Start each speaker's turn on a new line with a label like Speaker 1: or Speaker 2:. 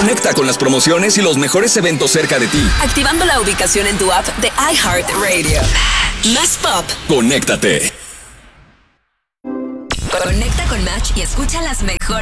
Speaker 1: Conecta con las promociones y los mejores eventos cerca de ti.
Speaker 2: Activando la ubicación en tu app de iHeartRadio. Más pop.
Speaker 1: Conéctate.
Speaker 2: Conecta con Match y escucha las mejores